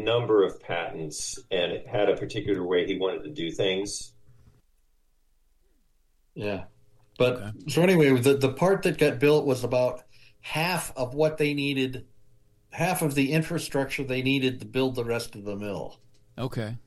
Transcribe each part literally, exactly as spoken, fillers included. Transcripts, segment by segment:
number of patents, and it had a particular way he wanted to do things. Yeah. But Okay. so anyway, the, the part that got built was about half of what they needed, half of the infrastructure they needed to build the rest of the mill. Okay.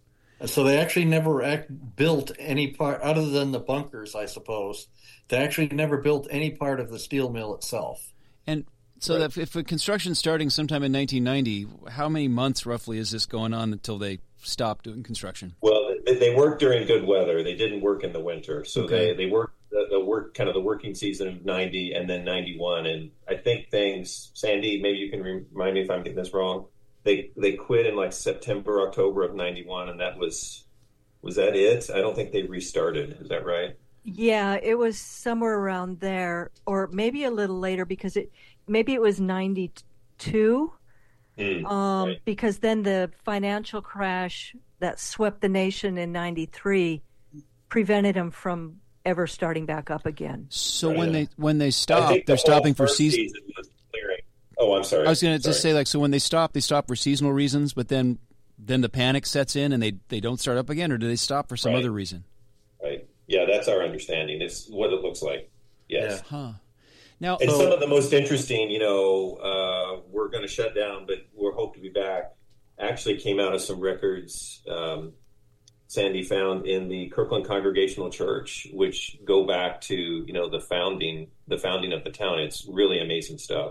So they actually never act, built any part, other than the bunkers, I suppose. They actually never built any part of the steel mill itself. And so Right. that if a construction's starting sometime in nineteen ninety, how many months roughly is this going on until they stop doing construction? Well, they, they worked during good weather. They didn't work in the winter. So Okay. they, they worked the, the work kind of the working season of ninety and then ninety-one. And I think things, Sandy, maybe you can remind me if I'm getting this wrong. They they quit in like September, October of ninety-one, and that was was that it? I don't think they restarted. Is that right? Yeah, it was somewhere around there, or maybe a little later, because it maybe it was ninety-two, Mm, um, right. because then the financial crash that swept the nation in ninety-three prevented them from ever starting back up again. So Right. when they when they I stop, think the they're whole stopping for first season. season was clearing. Oh, I'm sorry. I was going to just Sorry. say, like, so when they stop, they stop for seasonal reasons, but then then the panic sets in and they, they don't start up again, or do they stop for some Right. other reason? Right. Yeah, that's our understanding. It's what it looks like. Yes. Huh. Now, And So- some of the most interesting, you know, uh, we're going to shut down, but we're hope to be back, actually came out of some records um, Sandy found in the Kirkland Congregational Church, which go back to, you know, the founding, the founding of the town. It's really amazing stuff.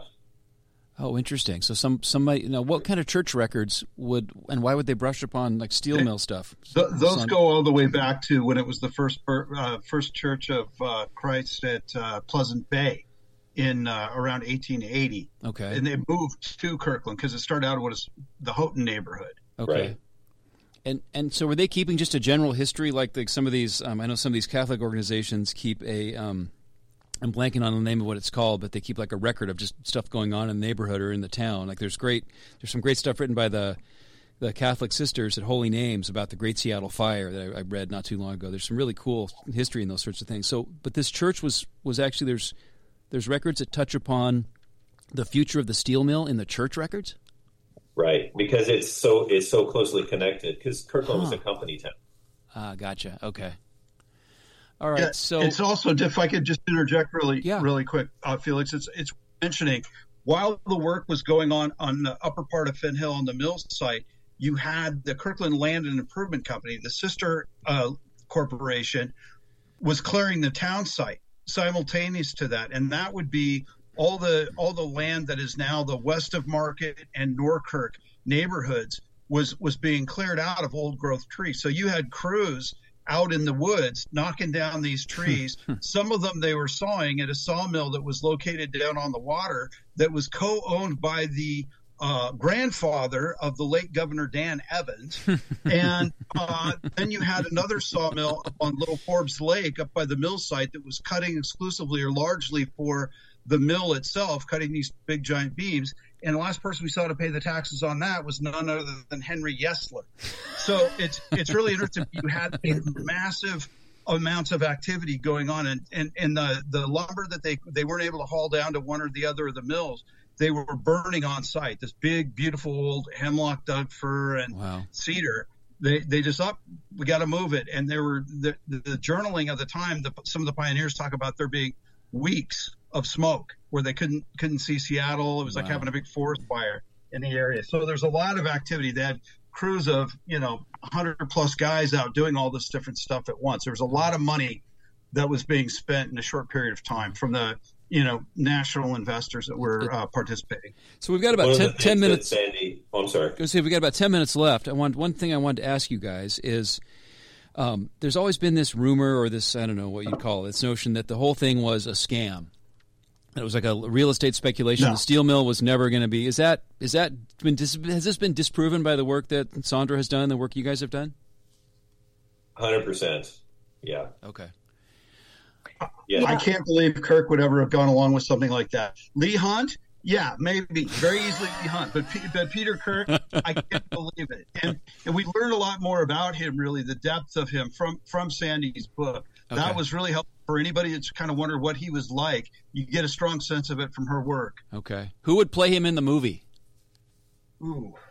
oh, interesting. So some somebody, you know, what kind of church records would and why would they brush upon like steel mill stuff? Th- those Son- go all the way back to when it was the first uh, first Church of uh, Christ at uh, Pleasant Bay in uh, around eighteen eighty, Okay. and they moved to Kirkland because it started out as the Houghton neighborhood. Okay. Right. And and so were they keeping just a general history like like some of these? Um, I know some of these Catholic organizations keep a. Um, I'm blanking on the name of what it's called, but they keep like a record of just stuff going on in the neighborhood or in the town. Like there's great, there's some great stuff written by the the Catholic sisters at Holy Names about the Great Seattle Fire that I, I read not too long ago. There's some really cool history in those sorts of things. So, but this church was was actually there's there's records that touch upon the future of the steel mill in the church records. Right. Because it's so, it's so closely connected because Kirkland was Huh. a company town. Ah, gotcha. Okay. All right. Yeah, so it's also, if I could just interject really, Yeah. really quick, uh, Felix, it's it's mentioning while the work was going on on the upper part of Finn Hill on the mill site, you had the Kirkland Land and Improvement Company, the sister uh, corporation, was clearing the town site simultaneous to that, and that would be all the all the land that is now the west of Market and Norkirk neighborhoods was was being cleared out of old growth trees. So you had crews out in the woods knocking down these trees. Some of them they were sawing at a sawmill that was located down on the water that was co-owned by the uh, grandfather of the late Governor Dan Evans. And uh, then you had another sawmill on Little Forbes Lake up by the mill site that was cutting exclusively or largely for the mill itself, cutting these big giant beams. And the last person we saw to pay the taxes on that was none other than Henry Yesler. So it's it's really interesting. You had these massive amounts of activity going on, and, and, and the, the lumber that they, they weren't able to haul down to one or the other of the mills, they were burning on site. This big, beautiful old hemlock, Doug fir, and Wow. cedar. They they just up, we got to move it. And there were the, the, the journaling of the time. The, some of the pioneers talk about there being weeks of smoke where they couldn't couldn't see Seattle. It was like Wow. having a big forest fire in the area. So there's a lot of activity. They had crews of, you know, one hundred plus guys out doing all this different stuff at once. There was a lot of money that was being spent in a short period of time from the, you know, national investors that were uh, participating. So we've got One about of the ten, things ten that minutes. Sandy, oh, I'm sorry. Go see, we got about ten minutes left. I want one thing I wanted to ask you guys is, um, there's always been this rumor or this I don't know what you'd call it, this notion that the whole thing was a scam. It was like a real estate speculation. No. The steel mill was never going to be. Is that is that been dis, has this been disproven by the work that Sandra has done, the work you guys have done? one hundred percent. Yeah. Okay. Yeah. I can't believe Kirk would ever have gone along with something like that. Lee Hunt, yeah, maybe very easily Lee Hunt, but, P- but Peter Kirk, I can't believe it. And and we learned a lot more about him, really, the depth of him from from Sandy's book. Okay. That was really helpful for anybody that's kind of wondered what he was like. You get a strong sense of it from her work. Okay. Who would play him in the movie? Ooh,